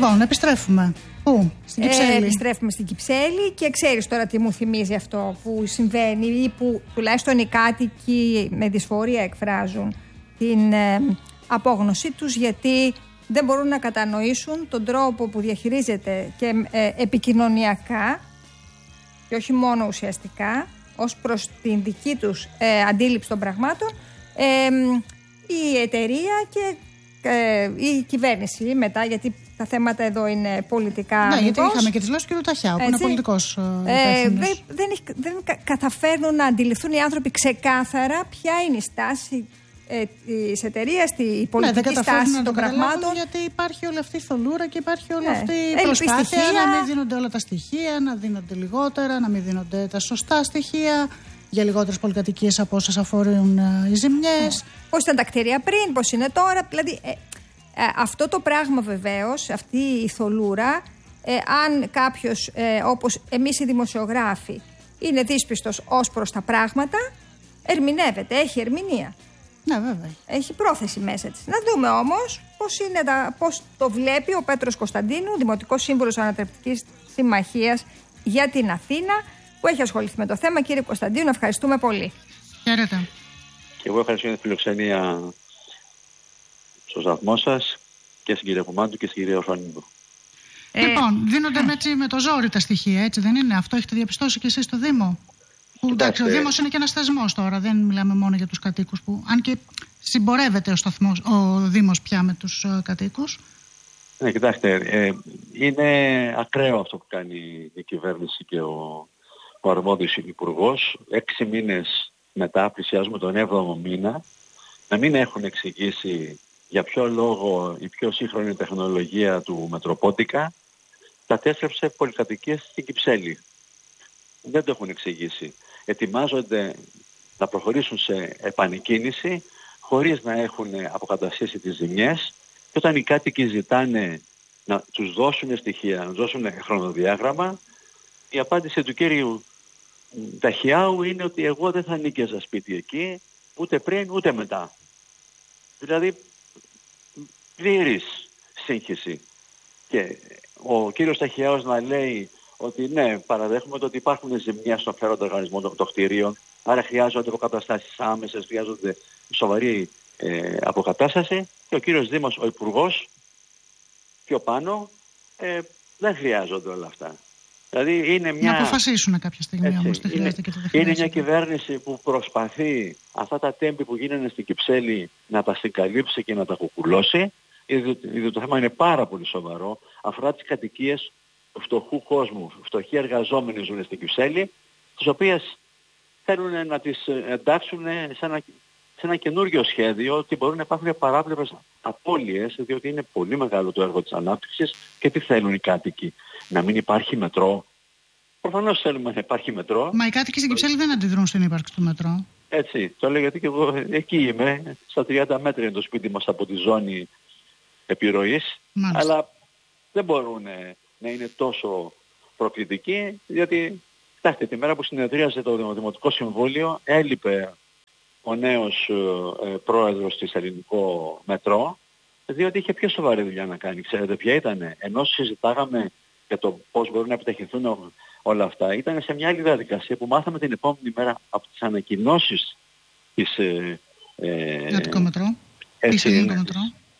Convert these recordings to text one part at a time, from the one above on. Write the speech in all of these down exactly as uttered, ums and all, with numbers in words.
Λοιπόν, επιστρέφουμε. Πού? Στην Κυψέλη. Ε, επιστρέφουμε στην Κυψέλη και ξέρεις τώρα τι μου θυμίζει αυτό που συμβαίνει ή που τουλάχιστον οι κάτοικοι με δυσφορία εκφράζουν την ε, απόγνωσή τους, γιατί δεν μπορούν να κατανοήσουν τον τρόπο που διαχειρίζεται και ε, επικοινωνιακά και όχι μόνο ουσιαστικά ως προς την δική τους ε, αντίληψη των πραγμάτων ε, η εταιρεία και ε, η κυβέρνηση μετά, γιατί τα θέματα εδώ είναι πολιτικά. Ναι, γιατί αμοιβώς. Είχαμε και τη λόγια του κ. Ταχιάου, που είναι πολιτικός ε, ε, δεν, δεν, δεν καταφέρνουν να αντιληφθούν οι άνθρωποι ξεκάθαρα ποια είναι η στάση ε, της εταιρείας, η πολιτική ναι, στάση των πραγμάτων. Γιατί υπάρχει όλη αυτή η θολούρα και υπάρχει όλη ναι. αυτή η Έλλειπη προσπάθεια στοιχεία. να μην δίνονται όλα τα στοιχεία, να δίνονται λιγότερα, να μην δίνονται τα σωστά στοιχεία για λιγότερες πολυκατοικίες από όσες αφορούν ε, οι ζημιές. Πώς ήταν τα κτίρια πριν, πώς είναι τώρα. Δηλαδή, ε, ε, αυτό το πράγμα βεβαίως, αυτή η θολούρα, ε, αν κάποιος ε, όπως εμείς οι δημοσιογράφοι είναι δύσπιστος ως προς τα πράγματα, ερμηνεύεται, έχει ερμηνεία. Ναι, βέβαια. Έχει πρόθεση μέσα της. Να δούμε όμως πώς, είναι τα, πώς το βλέπει ο Πέτρος Κωνσταντίνου, Δημοτικός Σύμβουλος Ανατρεπτικής Συμμαχίας για την Αθήνα, που έχει ασχοληθεί με το θέμα. Κύριε Κωνσταντίνου, ευχαριστούμε πολύ. Χαίρετε. Και εγώ ευχαριστώ για την φιλοξενία στο σταθμό σας και στην κυρία Κουμάντου και στην κυρία Ορφανίδου. Ε, λοιπόν, δίνονται ε. έτσι με το ζόρι τα στοιχεία, έτσι δεν είναι? Αυτό έχετε διαπιστώσει και εσείς στο Δήμο? Που, εντάξει, ο Δήμος είναι και ένας θεσμός τώρα, δεν μιλάμε μόνο για τους κατοίκους, που αν και συμπορεύεται ο, σταθμός, ο Δήμος πια με τους uh, κατοίκους. Ναι, κοιτάξτε, ε, είναι ακραίο αυτό που κάνει η κυβέρνηση και ο, ο αρμόδιος υπουργός. Έξι μήνες μετά, πλησιάζουμε τον έβδομο μήνα, να μην έχουν εξηγήσει για ποιο λόγο η πιο σύγχρονη τεχνολογία του Μετροπότικα κατέστρεψε πολυκατοικίες στην Κυψέλη. Δεν το έχουν εξηγήσει. Ετοιμάζονται να προχωρήσουν σε επανεκκίνηση χωρίς να έχουν αποκαταστήσει τις ζημιές, και όταν οι κάτοικοι ζητάνε να τους δώσουν στοιχεία, να τους δώσουν χρονοδιάγραμμα, η απάντηση του κύριου Ταχιάου είναι ότι εγώ δεν θα νίκαιζα σπίτι εκεί, ούτε πριν ούτε μετά. Δηλαδή πλήρης σύγχυση. Και ο κύριος Ταχιάος να λέει ότι ναι, παραδέχομαι το ότι υπάρχουν ζημιές στον φέροντα οργανισμό των κτηρίων, άρα χρειάζονται αποκαταστάσεις άμεσες, χρειάζονται σοβαρή ε, αποκατάσταση, και ο κύριος Δήμος, ο Υπουργός, πιο πάνω, ε, δεν χρειάζονται όλα αυτά. Δηλαδή είναι μια... Να αποφασίσουν κάποια στιγμή έτσι, όμως, δεν χρειάζεται και το δεν χρειάζεται. Είναι μια κυβέρνηση που προσπαθεί αυτά τα τέμπη που γίνανε στην Κυψέλη να τα συγκαλύψει και να τα κουκουλώσει. Διότι το θέμα είναι πάρα πολύ σοβαρό. Αφορά τις κατοικίες του φτωχού κόσμου. Φτωχοί εργαζόμενοι ζουν στην Κυψέλη, τις οποίες θέλουν να τις εντάξουν σε ένα, σε ένα καινούργιο σχέδιο, ότι μπορούν να υπάρχουν παράπλευρες απώλειες, διότι είναι πολύ μεγάλο το έργο της ανάπτυξης. Και τι θέλουν οι κάτοικοι? Να μην υπάρχει μετρό. Προφανώς θέλουμε να υπάρχει μετρό. Μα οι κάτοικοι στην Κυψέλη δεν αντιδρούν στην ύπαρξη του μετρό. Έτσι, το λέω γιατί και εγώ εκεί είμαι. Στα τριάντα μέτρα είναι το σπίτι μας από τη ζώνη επιρροής. Μάλιστα. Αλλά δεν μπορούν να είναι τόσο προκλητικοί, διότι κοιτάξτε, τη μέρα που συνεδρίασε το Δημοτικό Συμβούλιο έλειπε ο νέος ε, πρόεδρος της Ελληνικό Μετρό, διότι είχε πιο σοβαρή δουλειά να κάνει. Ξέρετε ποια ήτανε? Ενώ συζητάγαμε για το πώς μπορούν να επιταχυνθούν όλα αυτά, ήταν σε μια άλλη διαδικασία που μάθαμε την επόμενη μέρα από τις ανακοινώσεις της... Ε, ε, Ελληνικό Μετρό. Έτσι, Ελληνικό Μετρό.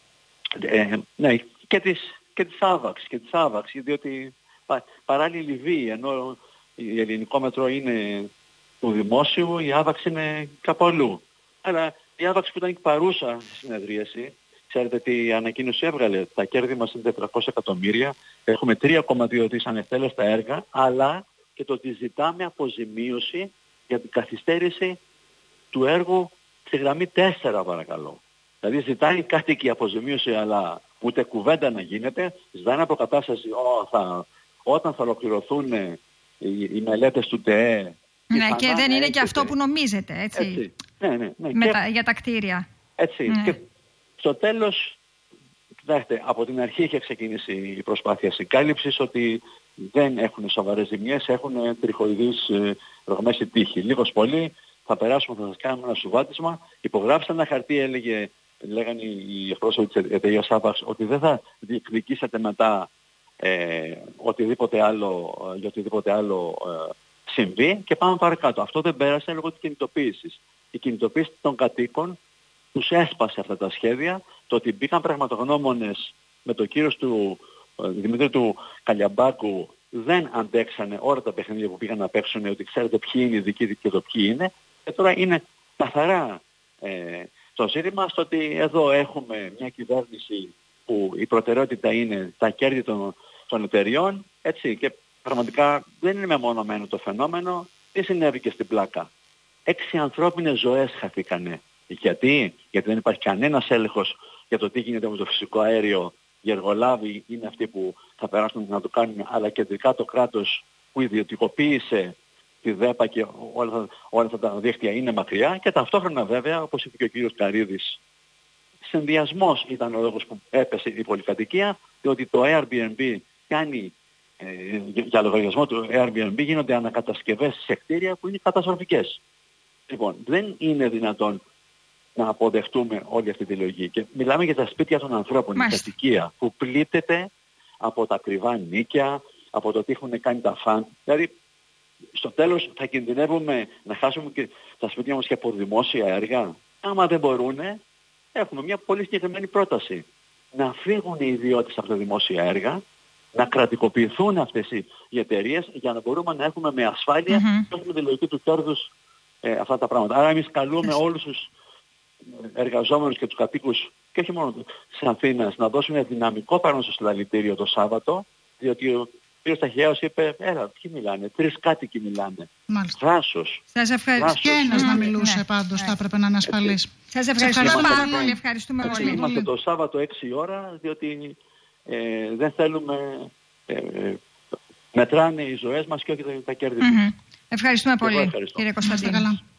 Ε, ναι, και της, και της Άβαξ, και της Άβαξ, διότι πα, παράλληλη βία, ενώ η Ελληνικό Μετρό είναι του δημόσιου, η Άβαξ είναι κάπου αλλού. Αλλά η Άβαξ που ήταν παρούσα στη συνεδρίαση, ξέρετε τι ανακοίνωση έβγαλε? Τα κέρδη μας είναι τετρακόσια εκατομμύρια, έχουμε τρία κόμμα δύο δις ανευτέλεστα έργα, αλλά και το ότι ζητάμε αποζημίωση για την καθυστέρηση του έργου στη γραμμή τέσσερα, παρακαλώ. Δηλαδή ζητάει οι κάτοικοι αποζημίωση, αλλά ούτε κουβέντα να γίνεται, ζητάνε αποκατάσταση ό, θα, όταν θα ολοκληρωθούν οι, οι μελέτες του ΤΕΕ. Ναι, και, και δεν είναι και αυτό που νομίζετε, έτσι, έτσι. Ναι, ναι, ναι. Με και, τα, για τα κτίρια. Έτσι. Ναι. Και στο τέλος, κοιτάξτε, από την αρχή είχε ξεκινήσει η προσπάθεια συγκάλυψης ότι δεν έχουν σοβαρές ζημιές, έχουν τριχοειδείς ε, ρογμές ή τείχη. Λίγος πολύ θα περάσουμε, θα σας κάνουμε ένα σουβάτισμα. Υπογράψτε ένα χαρτί, έλεγε λέγανε οι εκπρόσωποι της εταιρείας Άβαξ ότι δεν θα διεκδικήσετε μετά ε, οτιδήποτε άλλο, για οτιδήποτε άλλο ε, συμβεί και πάμε παρακάτω. Αυτό δεν πέρασε λόγω της κινητοποίησης. Η κινητοποίηση των κατοίκων τους έσπασε αυτά τα σχέδια. Το ότι μπήκαν πραγματογνώμονες με το κύρος του ε, Δημήτρη του Καλιαμπάκου δεν αντέξανε όλα τα παιχνίδια που πήγαν να παίξουν, ότι ξέρετε ποιοι είναι οι δικοί και το ποιοι είναι. Και τώρα είναι καθαρά ε, το ζήτημα στο ότι εδώ έχουμε μια κυβέρνηση που η προτεραιότητα είναι τα κέρδη των, των εταιριών, έτσι, και πραγματικά δεν είναι μεμονωμένο το φαινόμενο. Τι συνέβη και στην Πλάκα? Έξι ανθρώπινες ζωές χαθήκανε. Γιατί? Γιατί δεν υπάρχει κανένας έλεγχος για το τι γίνεται με το φυσικό αέριο. Οι εργολάβοι είναι αυτοί που θα περάσουν να το κάνουν, αλλά κεντρικά το κράτος που ιδιωτικοποίησε τη ΔΕΠΑ και όλα, όλα αυτά τα δίκτυα είναι μακριά, και ταυτόχρονα βέβαια, όπως είπε και ο κύριος Καρίδης, συνδυασμός ήταν ο λόγος που έπεσε η πολυκατοικία, διότι το Airbnb κάνει, ε, για λογαριασμό του Airbnb γίνονται ανακατασκευές σε κτίρια που είναι καταστροφικές. Λοιπόν, δεν είναι δυνατόν να αποδεχτούμε όλη αυτή τη λογική. Και μιλάμε για τα σπίτια των ανθρώπων, η κατοικία που πλήττεται από τα ακριβά νίκια, από το τι έχουν κάνει τα φαν. Δηλαδή, στο τέλος θα κινδυνεύουμε να χάσουμε και τα σπίτια μας και από δημόσια έργα. Άμα δεν μπορούν, έχουμε μια πολύ συγκεκριμένη πρόταση. Να φύγουν οι ιδιώτες από τα δημόσια έργα, να κρατικοποιηθούν αυτές οι εταιρείες για να μπορούμε να έχουμε με ασφάλεια mm-hmm. και όχι με τη λογική του κέρδους ε, αυτά τα πράγματα. Άρα εμείς καλούμε όλους τους εργαζόμενους και τους κατοίκους, και όχι μόνο της Αθήνας, να δώσουν δυναμικό πάνω στο συλλαλητήριο το Σάββατο, διότι ο κ. Ταχιαίος είπε, έλα, ποιοι μιλάνε, τρεις κάτοικοι μιλάνε. Θράσος. Σας ευχαριστώ. Και ένας να μιλούσε ναι. πάντως, ναι. θα έπρεπε να είναι ασφαλής. Σας ευχαριστούμε πάρα πολύ. Ευχαριστούμε πολύ. Είμαστε το Σάββατο έξι ώρα, διότι ε, δεν θέλουμε, ε, μετράνε οι ζωές μας και όχι τα κέρδη τους. Mm-hmm. Ευχαριστούμε πολύ, κύριε Κωνσταντίνου.